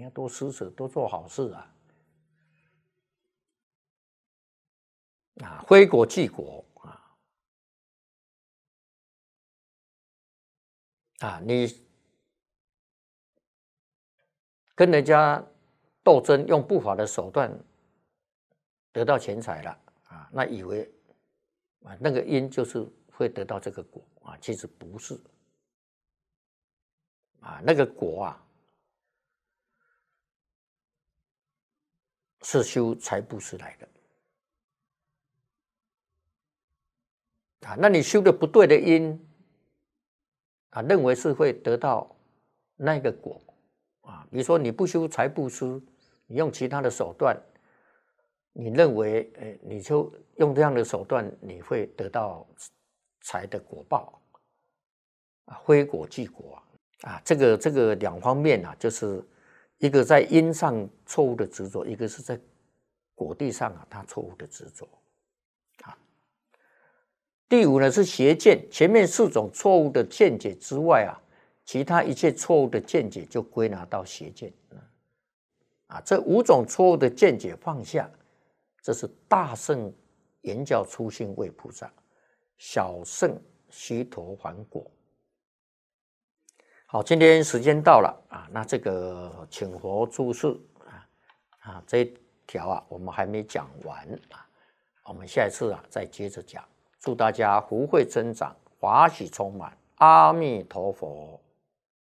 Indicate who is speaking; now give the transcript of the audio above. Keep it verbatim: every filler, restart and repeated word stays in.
Speaker 1: 要多施舍，多做好事啊！啊，非果即果啊！啊，你跟人家斗争，用不法的手段得到钱财了啊，那以为啊那个因就是会得到这个果啊，其实不是啊，那个果啊是修财布施来的啊，那你修的不对的因啊，认为是会得到那个果啊，比如说你不修财布施，你用其他的手段。你认为，呃，你就用这样的手段，你会得到财的果报啊，非果即果啊，这个这个两方面啊，就是一个在因上错误的执着，一个是在果地上啊，他错误的执着啊。第五呢是邪见，前面四种错误的见解之外啊，其他一切错误的见解就归纳到邪见啊。这五种错误的见解放下。这是大圣言教初心位菩萨，小圣须陀洹果。好，今天时间到了啊，那这个请佛注释啊啊这一条啊，我们还没讲完啊，我们下一次啊再接着讲。祝大家福慧增长，法喜充满，阿弥陀佛。